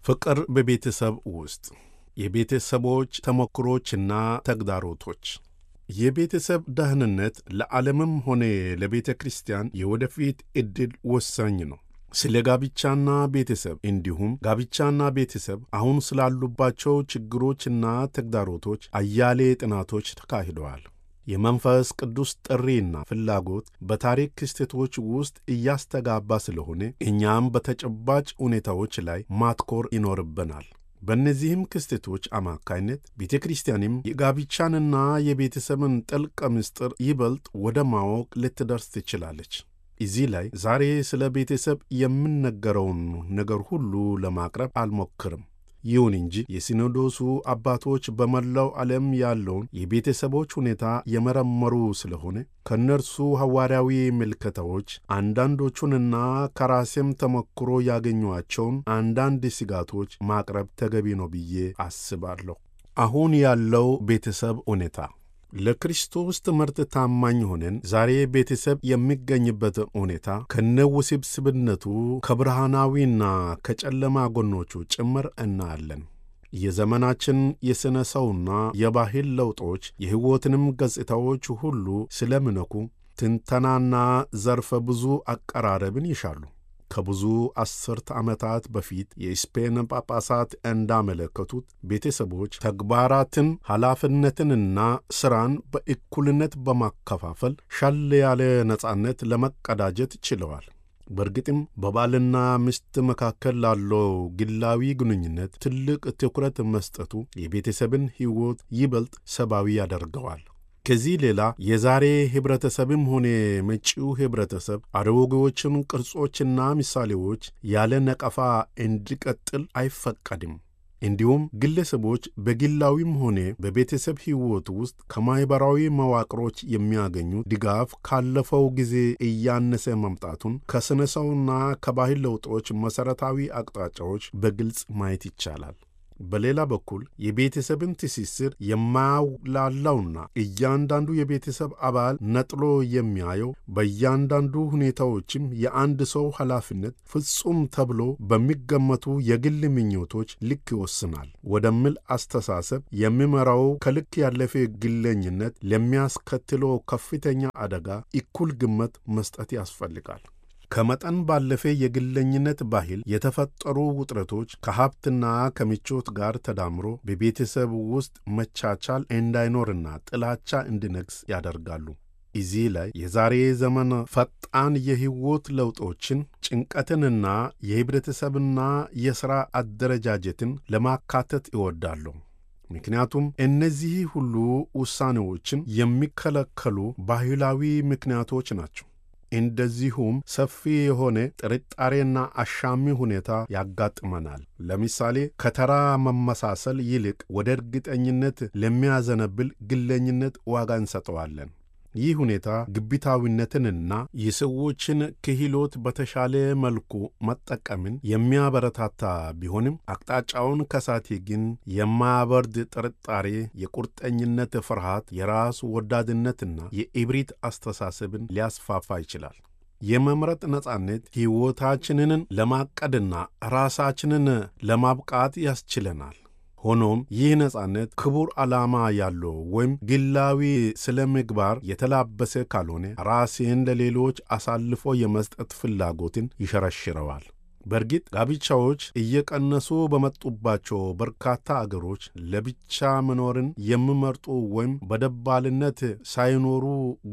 ፍቅር በቤተሰብ ውስጥ የቤተሰቦች ተሞክሮችና ተግዳሮቶች። የቤተሰብ ደህንነት ለዓለምም ሆነ ለቤተ ክርስቲያን የወደፊት ዕድል ወሳኝ ነው። ስለ ጋብቻና ቤተሰብ እንዲሁም ጋብቻና ቤተሰብ አሁን ስላሉባቸው ችግሮችና ተግዳሮቶች አያሌ ጥናቶች ተካሂደዋል። የመንፈስ ቅዱስ ጥሪና ፍላጎት በታሪክ ክስተቶች ውስጥ እያስተጋባ ስለሆነ እኛም በተጨባጭ ሁኔታዎች ላይ ማትኮር ይኖርብናል። በእነዚህም ክስተቶች አማካይነት ቤተ ክርስቲያንም የጋብቻንና የቤተሰብን ጥልቅ ምስጢር ይበልጥ ወደ ማወቅ ልትደርስ ትችላለች። እዚህ ላይ ዛሬ ስለ ቤተሰብ የምንነገረውን ነገር ሁሉ ለማቅረብ አልሞክርም። ይሁን እንጂ የሲኖዶሱ አባቶች በመላው ዓለም ያለውን የቤተሰቦች ሁኔታ የመረመሩ ስለሆነ ከእነርሱ ሐዋርያዊ ምልከታዎች አንዳንዶቹንና ከራሴም ተሞክሮ ያገኟቸውን አንዳንድ ስጋቶች ማቅረብ ተገቢ ነው ብዬ አስባለሁ። አሁን ያለው ቤተሰብ ሁኔታ ለክርስቶስ ትምህርት ታማኝ ሆነን ዛሬ ቤተሰብ የሚገኝበት ሁኔታ ከነውስብስብነቱ ከብርሃናዊና ከጨለማ ጎኖቹ ጭምር እናያለን። የዘመናችን የሥነ ሰውና የባህል ለውጦች የሕይወትንም ገጽታዎች ሁሉ ስለሚነኩ ትንተናና ዘርፈ ብዙ አቀራረብን ይሻሉ። ከብዙ አስርተ ዓመታት በፊት የስፔን ጳጳሳት እንዳመለከቱት ቤተሰቦች ተግባራትን፣ ኃላፊነትንና ሥራን በእኩልነት በማከፋፈል ሻል ያለ ነጻነት ለመቀዳጀት ችለዋል። በእርግጥም በባልና ሚስት መካከል ላለው ግላዊ ግንኙነት ትልቅ ትኩረት መስጠቱ የቤተሰብን ሕይወት ይበልጥ ሰብአዊ ያደርገዋል። ከዚህ ሌላ የዛሬ ኅብረተሰብም ሆነ መጪው ኅብረተሰብ አሮጌዎችን ቅርጾችና ምሳሌዎች ያለ ነቀፋ እንዲቀጥል አይፈቀድም። እንዲሁም ግለሰቦች በግላዊም ሆነ በቤተሰብ ሕይወት ውስጥ ከማኅበራዊ መዋቅሮች የሚያገኙ ድጋፍ ካለፈው ጊዜ እያነሰ መምጣቱን ከሥነ ሰውና ከባህል ለውጦች መሠረታዊ አቅጣጫዎች በግልጽ ማየት ይቻላል። በሌላ በኩል የቤተሰብን ትስስር የማያውላላውና እያንዳንዱ የቤተሰብ አባል ነጥሎ የሚያየው በእያንዳንዱ ሁኔታዎችም የአንድ ሰው ኃላፊነት ፍጹም ተብሎ በሚገመቱ የግል ምኞቶች ልክ ይወስናል ወደሚል አስተሳሰብ የሚመራው ከልክ ያለፈ ግለኝነት ለሚያስከትለው ከፍተኛ አደጋ እኩል ግምት መስጠት ያስፈልጋል። ከመጠን ባለፈ የግለኝነት ባህል የተፈጠሩ ውጥረቶች ከሀብትና ከምቾት ጋር ተዳምሮ በቤተሰብ ውስጥ መቻቻል እንዳይኖርና ጥላቻ እንዲነግስ ያደርጋሉ። እዚህ ላይ የዛሬ ዘመን ፈጣን የሕይወት ለውጦችን፣ ጭንቀትንና የኅብረተሰብና የሥራ አደረጃጀትን ለማካተት ይወዳሉ። ምክንያቱም እነዚህ ሁሉ ውሳኔዎችን የሚከለከሉ ባህላዊ ምክንያቶች ናቸው። እንደዚሁም ሰፊ የሆነ ጥርጣሬና አሻሚ ሁኔታ ያጋጥመናል። ለምሳሌ ከተራ መመሳሰል ይልቅ ወደ እርግጠኝነት ለሚያዘነብል ግለኝነት ዋጋ እንሰጠዋለን። ይህ ሁኔታ ግብታዊነትንና የሰዎችን ክህሎት በተሻለ መልኩ መጠቀምን የሚያበረታታ ቢሆንም አቅጣጫውን ከሳቴ ግን የማያበርድ ጥርጣሬ፣ የቁርጠኝነት ፍርሃት፣ የራስ ወዳድነትና የእብሪት አስተሳሰብን ሊያስፋፋ ይችላል። የመምረጥ ነጻነት ሕይወታችንን ለማቀድና ራሳችንን ለማብቃት ያስችለናል። ሆኖም ይህ ነጻነት ክቡር ዓላማ ያለው ወይም ግላዊ ስለ ምግባር የተላበሰ ካልሆነ ራስን ለሌሎች አሳልፎ የመስጠት ፍላጎትን ይሸረሽረዋል። በእርግጥ ጋብቻዎች እየቀነሱ በመጡባቸው በርካታ አገሮች ለብቻ መኖርን የሚመርጡ ወይም በደባልነት ሳይኖሩ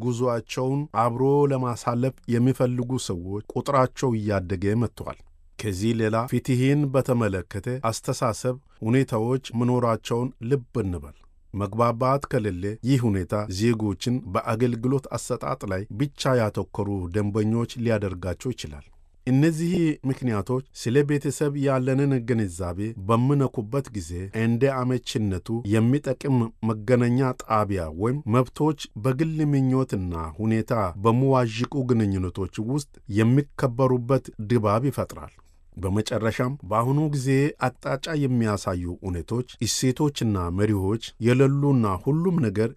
ጉዞአቸውን አብሮ ለማሳለፍ የሚፈልጉ ሰዎች ቁጥራቸው እያደገ መጥተዋል። ከዚህ ሌላ ፍትሕን በተመለከተ አስተሳሰብ ሁኔታዎች መኖራቸውን ልብ እንበል። መግባባት ከሌለ ይህ ሁኔታ ዜጎችን በአገልግሎት አሰጣጥ ላይ ብቻ ያተኮሩ ደንበኞች ሊያደርጋቸው ይችላል። እነዚህ ምክንያቶች ስለ ቤተሰብ ያለንን ግንዛቤ በሚነኩበት ጊዜ እንደ አመችነቱ የሚጠቅም መገናኛ ጣቢያ ወይም መብቶች በግል ምኞትና ሁኔታ በመዋዥቁ ግንኙነቶች ውስጥ የሚከበሩበት ድባብ ይፈጥራል። በመጨረሻም በአሁኑ ጊዜ አቅጣጫ የሚያሳዩ እውነቶች፣ እሴቶችና መሪዎች የሌሉና ሁሉም ነገር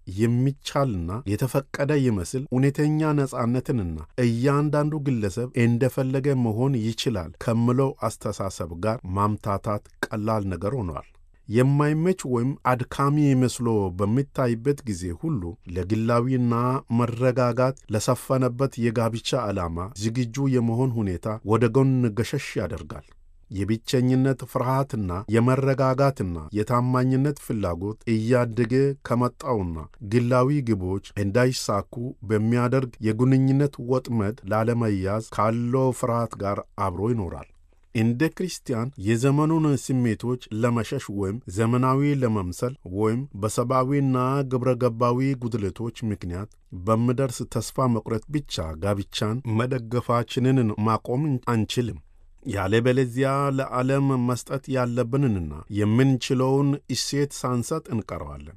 የሚቻልና የተፈቀደ ይመስል እውነተኛ ነጻነትንና እያንዳንዱ ግለሰብ እንደፈለገ መሆን ይችላል ከምለው አስተሳሰብ ጋር ማምታታት ቀላል ነገር ሆኗል። የማይመች ወይም አድካሚ መስሎ በሚታይበት ጊዜ ሁሉ ለግላዊና መረጋጋት ለሰፈነበት የጋብቻ ዓላማ ዝግጁ የመሆን ሁኔታ ወደ ጎን ገሸሽ ያደርጋል። የብቸኝነት ፍርሃትና የመረጋጋትና የታማኝነት ፍላጎት እያደገ ከመጣውና ግላዊ ግቦች እንዳይሳኩ በሚያደርግ የግንኙነት ወጥመድ ላለመያዝ ካለው ፍርሃት ጋር አብሮ ይኖራል። እንደ ክርስቲያን የዘመኑን ስሜቶች ለመሸሽ ወይም ዘመናዊ ለመምሰል ወይም በሰብአዊና ግብረገባዊ ጉድለቶች ምክንያት በሚደርስ ተስፋ መቁረጥ ብቻ ጋብቻን መደገፋችንን ማቆም አንችልም። ያለበለዚያ ለዓለም መስጠት ያለብንንና የምንችለውን እሴት ሳንሰጥ እንቀረዋለን።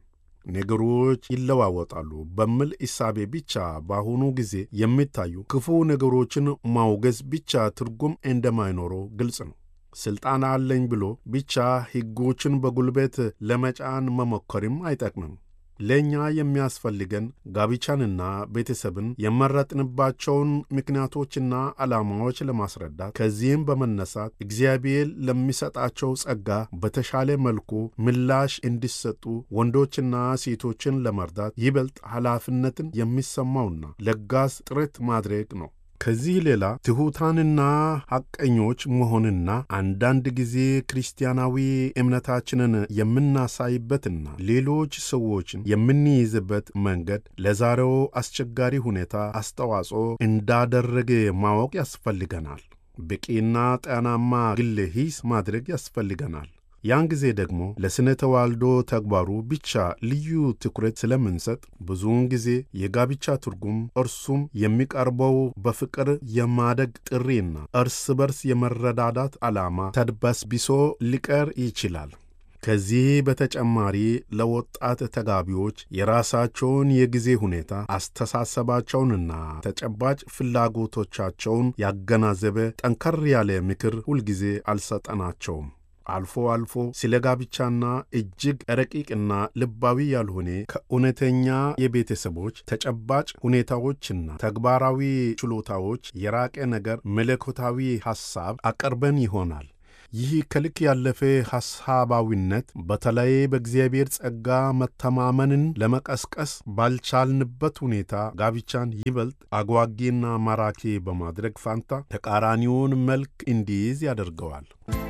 ነገሮች ይለዋወጣሉ በሚል እሳቤ ብቻ በአሁኑ ጊዜ የሚታዩ ክፉ ነገሮችን ማውገዝ ብቻ ትርጉም እንደማይኖረው ግልጽ ነው። ሥልጣን አለኝ ብሎ ብቻ ሕጎችን በጉልበት ለመጫን መሞከርም አይጠቅምም። ለእኛ የሚያስፈልገን ጋብቻንና ቤተሰብን የመረጥንባቸውን ምክንያቶችና ዓላማዎች ለማስረዳት ከዚህም በመነሳት እግዚአብሔር ለሚሰጣቸው ጸጋ በተሻለ መልኩ ምላሽ እንዲሰጡ ወንዶችና ሴቶችን ለመርዳት ይበልጥ ኃላፊነትን የሚሰማውና ለጋስ ጥረት ማድረግ ነው። ከዚህ ሌላ ትሑታንና ሐቀኞች መሆንና አንዳንድ ጊዜ ክርስቲያናዊ እምነታችንን የምናሳይበትና ሌሎች ሰዎችን የምንይዝበት መንገድ ለዛሬው አስቸጋሪ ሁኔታ አስተዋጽኦ እንዳደረገ ማወቅ ያስፈልገናል። በቂና ጤናማ ግል ሂስ ማድረግ ያስፈልገናል። ያን ጊዜ ደግሞ ለስነ ተዋልዶ ተግባሩ ብቻ ልዩ ትኩረት ስለምንሰጥ ብዙውን ጊዜ የጋብቻ ትርጉም እርሱም የሚቀርበው በፍቅር የማደግ ጥሪና እርስ በርስ የመረዳዳት ዓላማ ተድበስብሶ ሊቀር ይችላል። ከዚህ በተጨማሪ ለወጣት ተጋቢዎች የራሳቸውን የጊዜ ሁኔታ፣ አስተሳሰባቸውንና ተጨባጭ ፍላጎቶቻቸውን ያገናዘበ ጠንከር ያለ ምክር ሁልጊዜ አልሰጠናቸውም። አልፎ አልፎ ስለ ጋብቻና እጅግ ረቂቅና ልባዊ ያልሆነ ከእውነተኛ የቤተሰቦች ተጨባጭ ሁኔታዎችና ተግባራዊ ችሎታዎች የራቀ ነገር መለኮታዊ ሐሳብ አቀርበን ይሆናል። ይህ ከልክ ያለፈ ሐሳባዊነት በተለይ በእግዚአብሔር ጸጋ መተማመንን ለመቀስቀስ ባልቻልንበት ሁኔታ ጋብቻን ይበልጥ አጓጊና ማራኪ በማድረግ ፋንታ ተቃራኒውን መልክ እንዲይዝ ያደርገዋል።